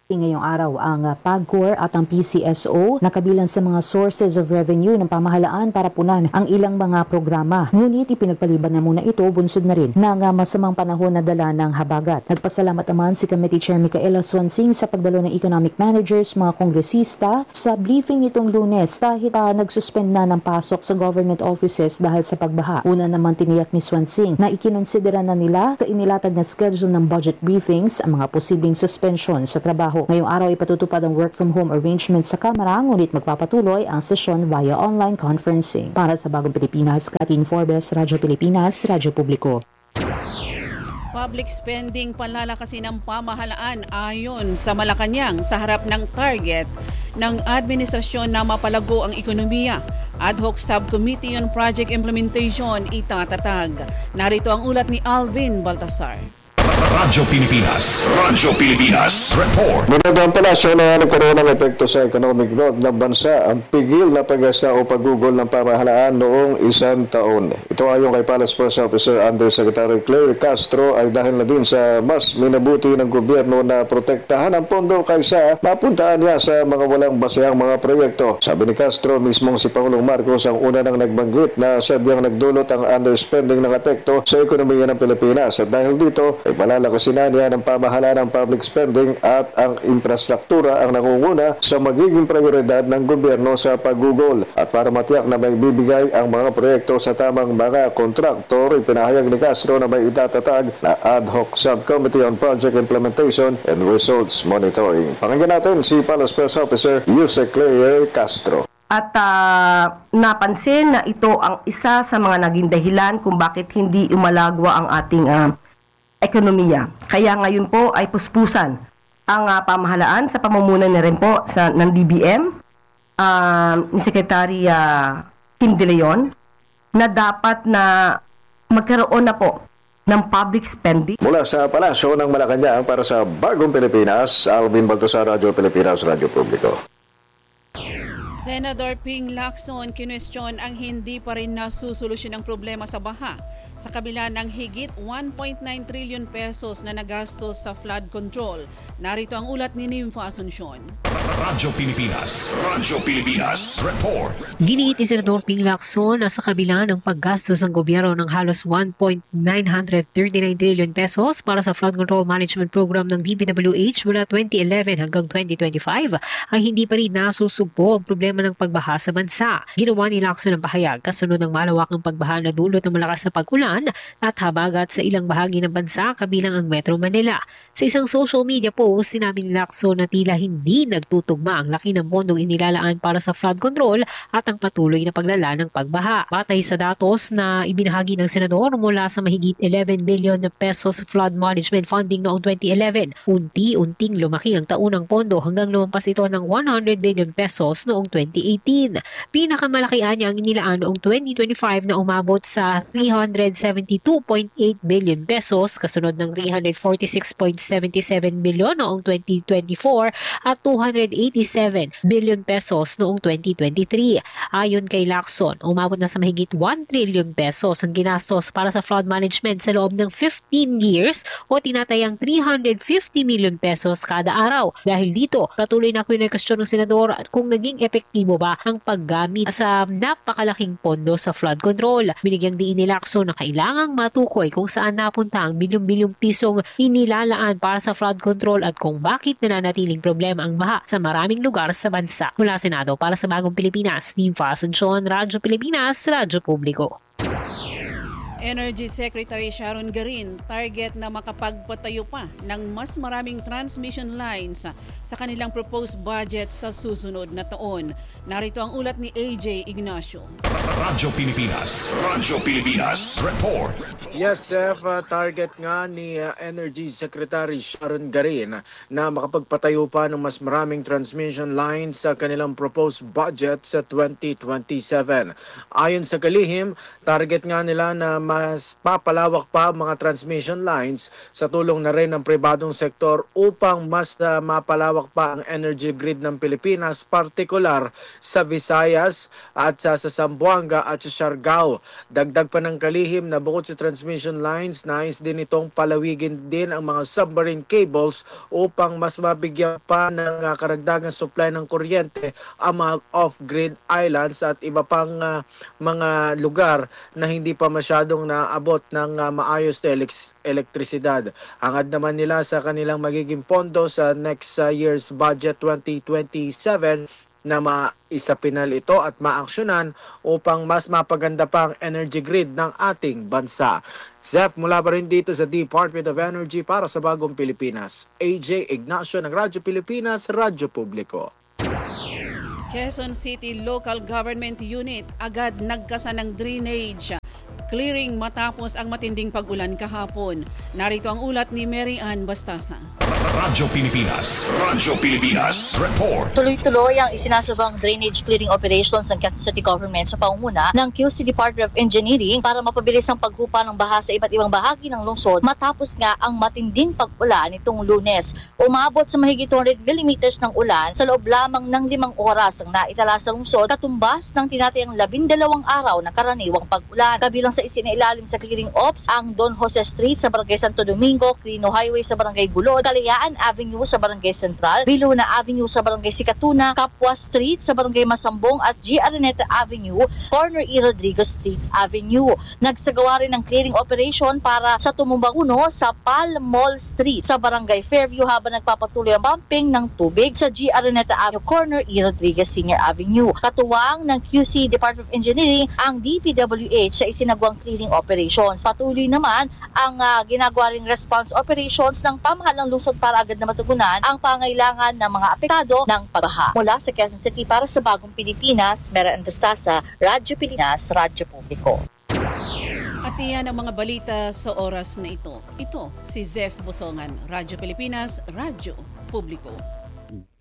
Ngayong araw ang PAGCOR at ang PCSO na kabilang sa mga sources of revenue ng pamahalaan para punan ang ilang mga programa. Ngunit ipinagpaliban na muna ito bunsod na rin ng masamang panahon na dala ng habagat. Nagpasalamat naman si Committee Chair Micaela Swansing sa pagdalo ng economic managers, mga kongresista sa briefing nitong Lunes kahit nagsuspend na ng pasok sa government offices dahil sa pagbaha. Una naman tiniyak ni Swansing na ikinonsidera na nila sa inilatag na schedule ng budget briefings ang mga posibleng suspension sa trabaho. Ngayong araw ay patutupad ang work from home arrangement sa Kamara, ngunit magpapatuloy ang sesyon via online conferencing. Para sa Bagong Pilipinas, Katin Forbes, Radyo Pilipinas, Radyo Publiko. Public spending palalakasin ng pamahalaan ayon sa Malacanang sa harap ng target ng administrasyon na mapalago ang ekonomiya. Ad hoc Subcommittee on Project Implementation itatatag. Narito ang ulat ni Alvin Baltasar. Radyo Pilipinas Report. Binagawang palasyo na nagkaroon ng epekto sa economic growth ng bansa ang pigil na paggasta o paggugol ng pamahalaan noong isang taon. Ito ayon kay Palace Press Officer Undersecretary Claire Castro ay dahil na din sa mas minabuti ng gobyerno na protektahan ang pondo kaysa mapuntaan niya sa mga walang basehang mga proyekto. Sabi ni Castro, mismong si Pangulong Marcos ang una nang nagbanggit na sadyang nagdulot ang underspending ng epekto sa ekonomiya ng Pilipinas at dahil dito ay palalakasin na niya ng pamahalaan ng public spending at ang infrastruktura ang nangunguna sa magiging prioridad ng gobyerno sa paggugol. At para matiyak na may bibigay ang mga proyekto sa tamang mga kontraktor, ipinahayag ni Castro na may itatatag na ad hoc subcommittee on project implementation and results monitoring. Pakinggan natin si Palace Press Officer Yusek Claire Castro. At napansin na ito ang isa sa mga naging dahilan kung bakit hindi umalagwa ang ating ekonomiya. Kaya ngayon po ay puspusan ang pamahalaan sa pamumuno na rin po ng DBM, ni Secretary Kim De Leon, na dapat na magkaroon na po ng public spending. Mula sa Palasyo ng Malacanang para sa Bagong Pilipinas, Alvin Baltasar, Radyo Pilipinas, Radyo Publiko. Senador Ping Lacson kinwestiyon ang hindi pa rin nasusolusyon ng problema sa baha sa kabila ng higit 1.9 trillion pesos na nagastos sa flood control. Narito ang ulat ni Nympha Asuncion. Radyo Pilipinas Report. Giniit ni Senador Ping Lacson na sa kabila ng paggastos ng gobyerno ng halos 1.939 trillion pesos para sa flood control management program ng DPWH mula 2011 hanggang 2025 ay hindi pa rin nasusugpo ang problema ng pagbaha sa bansa. Ginawa ni Lacson ang pahayag kasunod ng malawakang pagbaha na dulot ng malakas na pag-ulan at habagat sa ilang bahagi ng bansa kabilang ang Metro Manila. Sa isang social media post, sinabi ni Lacson na tila hindi nagtutugma ang laki ng pondong inilalaan para sa flood control at ang patuloy na paglala ng pagbaha. Batay sa datos na ibinahagi ng senador mula sa mahigit 11 billion pesos flood management funding noong 2011, unti-unting lumaki ang taunang pondo hanggang lumampas ito ng 100 billion pesos noong 2018. Pinakamalaki niya ang inilaan noong 2025 na umabot sa 372.8 billion pesos kasunod ng 346.77 billion noong 2024 at 287 billion pesos noong 2023. Ayon kay Lacson, umabot na sa mahigit 1 trillion pesos ang ginastos para sa flood management sa loob ng 15 years o tinatayang 350 million pesos kada araw. Dahil dito, patuloy na kwestiyon ng senador kung naging epektibo ba ang paggamit sa napakalaking pondo sa flood control. Binigyang diin ni Lacson na kailangang matukoy kung saan napunta ang bilyong-bilyong pisong inilalaan para sa flood control at kung bakit nananatiling problema ang baha sa maraming lugar sa bansa. Mula Senado para sa Bagong Pilipinas, Nympha Asuncion, Radyo Pilipinas, Radyo Publiko. Energy Secretary Sharon Garin target na makapagpatayo pa ng mas maraming transmission lines sa kanilang proposed budget sa susunod na taon. Narito ang ulat ni AJ Ignacio. Radyo Pilipinas Report. Yes, Chef, target nga ni Energy Secretary Sharon Garin na makapagpatayo pa ng mas maraming transmission lines sa kanilang proposed budget sa 2027. Ayon sa kalihim, target nga nila na mas papalawak pa ang mga transmission lines sa tulong na rin ng pribadong sektor upang mas mapalawak pa ang energy grid ng Pilipinas, partikular sa Visayas at sa Zamboanga at sa Siargao. Dagdag pa ng kalihim na bukod sa transmission lines, nais din itong palawigin din ang mga submarine cables upang mas mabigyan pa ng karagdagang supply ng kuryente ang mga off-grid islands at iba pang mga lugar na hindi pa masyadong naabot ng maayos na elektrisidad. Hangad naman nila sa kanilang magiging pondo sa next year's budget 2027 na maisapinal ito at maaksyonan upang mas mapaganda pa ang energy grid ng ating bansa. Zef, mula pa rin dito sa Department of Energy para sa Bagong Pilipinas. AJ Ignacio ng Radyo Pilipinas, Radyo Publiko. Quezon City Local Government Unit agad nagkasa ng drainage clearing matapos ang matinding pag-ulan kahapon. Narito ang ulat ni Mary Ann Bastasa. Radyo Pilipinas. Radyo Pilipinas. Report. Tuloy-tuloy ang isinasabang drainage clearing operations ng Quezon City Government sa pangunguna ng QC Department of Engineering para mapabilis ang paghupa ng baha sa iba't ibang bahagi ng lungsod matapos nga ang matinding pag-ulan nitong Lunes. Umabot sa mahigit 200 mm ng ulan sa loob lamang ng 5 oras ang naitala sa lungsod, katumbas ng tinatayang 12 araw na karaniwang pag-ulan. Kabilang sa isinailalim sa clearing ops ang Don Jose Street sa Barangay Santo Domingo, Quirino Highway sa Barangay Gulod, Kalayaan Avenue sa Barangay Central, Viluna Avenue sa Barangay Sikatuna, Kapwa Street sa Barangay Masambong at G. Araneta Avenue, Corner E. Rodriguez Street Avenue. Nagsagawa rin ng clearing operation para sa Tumumbang 1 sa Pal Mall Street sa Barangay Fairview habang nagpapatuloy ang pumping ng tubig sa G. Araneta Avenue, Corner E. Rodriguez Senior Avenue. Katuwang ng QC Department of Engineering ang DPWH sa isinagawang clearing operations. Patuloy naman ang ginagawa ring response operations ng pamahalang lungsod para agad na matugunan ang pangailangan ng mga apektado ng pagbaha. Mula sa Quezon City para sa Bagong Pilipinas, Mera Ann Bastasa, Radyo Pilipinas, Radyo Publiko. At iyan ang mga balita sa oras na ito. Ito si Zef Bosongan, Radyo Pilipinas, Radyo Publiko.